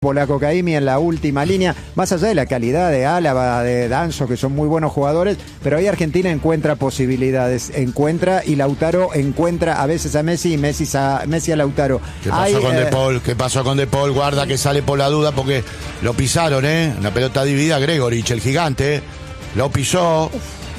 Polaco Caimi en la última línea, más allá de la calidad de Álava, de Danzo, que son muy buenos jugadores, pero ahí Argentina encuentra posibilidades, y Lautaro encuentra a veces a Messi y Messi a Lautaro. ¿Qué pasó con De Paul? ¿Qué pasó con De Paul? Guarda que sale por la duda porque lo pisaron, una pelota dividida. Gregoritch, el gigante, lo pisó.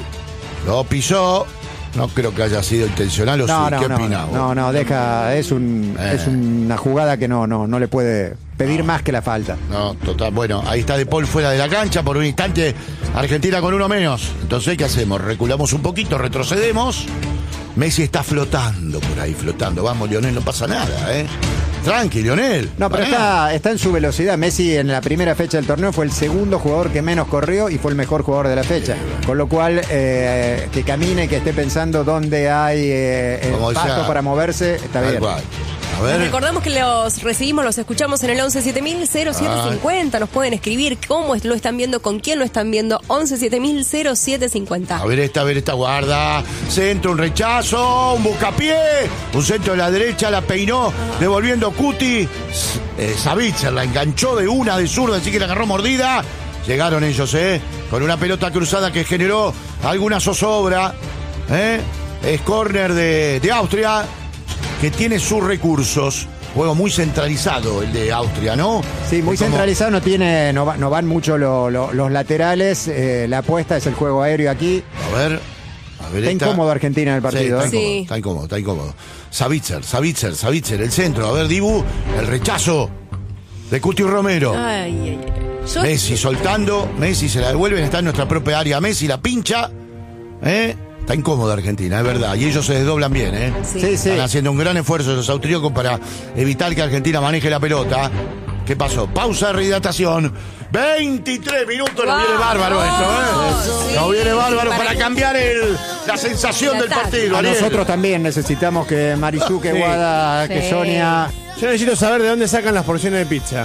No creo que haya sido intencional, ¿o sí? ¿Qué opinás? No, deja, es una jugada que no le puede pedir más que la falta. No, total. Bueno, ahí está De Paul fuera de la cancha por un instante. Argentina con uno menos. Entonces, ¿qué hacemos? Reculamos un poquito, retrocedemos. Messi está flotando por ahí, flotando. Vamos, Lionel, no pasa nada, Tranqui, Lionel. No, pero está en su velocidad. Messi en la primera fecha del torneo fue el segundo jugador que menos corrió y fue el mejor jugador de la fecha. Con lo cual, que camine, que esté pensando dónde hay pasto para moverse, está bien. Cual. A ver. Recordamos que los escuchamos en el 117000-0750. Nos pueden escribir cómo lo están viendo, con quién lo están viendo. 117000-0750. A ver esta, guarda. Centro, un rechazo, un buscapié. Un centro de la derecha, la peinó, devolviendo Cuti. Savitzer la enganchó de una de zurda, así que la agarró mordida. Llegaron ellos, con una pelota cruzada que generó alguna zozobra. Es córner de Austria, que tiene sus recursos. Juego muy centralizado el de Austria, ¿no? Sí, muy centralizado, no van mucho los laterales. La apuesta es el juego aéreo aquí. A ver. Está incómodo Argentina en el partido. Sí, está incómodo. Savitzer, el centro. A ver, Dibu, el rechazo de Cuti Romero. Messi soltando, Messi se la devuelven, está en nuestra propia área. Messi la pincha, Está incómoda Argentina, es verdad. Y ellos se desdoblan bien, Sí. Están haciendo un gran esfuerzo los austríacos para evitar que Argentina maneje la pelota. ¿Qué pasó? Pausa de rehidratación. 23 minutos. Nos viene bárbaro esto, Sí. Nos viene bárbaro para cambiar la sensación del partido. A nosotros también necesitamos que Marizuque, Guada, que Sonia... Yo necesito saber de dónde sacan las porciones de pizza.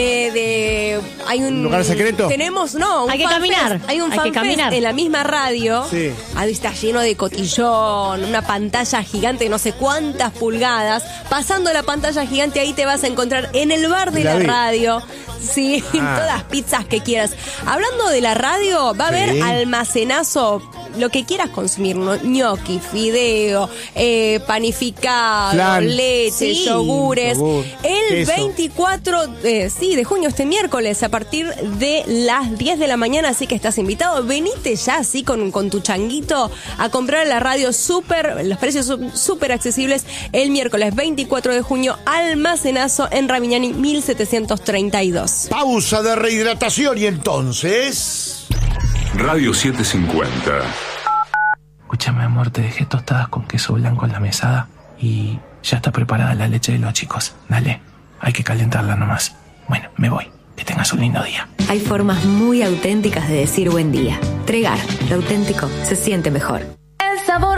Hay un lugar secreto. Hay que caminar. Hay un fanfest en la misma radio. Sí. Ahí está lleno de cotillón, una pantalla gigante de no sé cuántas pulgadas. Pasando la pantalla gigante, ahí te vas a encontrar en el bar de la radio. Sí, todas las pizzas que quieras. Hablando de la radio, va a haber almacenazo, lo que quieras consumir, ñoqui, fideo, panificado, flan, leche, yogures. El queso. 24 de junio, este miércoles, a partir de las 10 de la mañana, así que estás invitado. Venite ya así con tu changuito a comprar la radio los precios son súper accesibles. El miércoles 24 de junio, almacenazo en Ravignani 1732. Pausa de rehidratación y entonces... Radio 750. Escúchame, amor, te dejé tostadas con queso blanco en la mesada y ya está preparada la leche de los chicos. Dale, hay que calentarla nomás. Bueno, me voy. Que tengas un lindo día. Hay formas muy auténticas de decir buen día. Tregar, lo auténtico se siente mejor.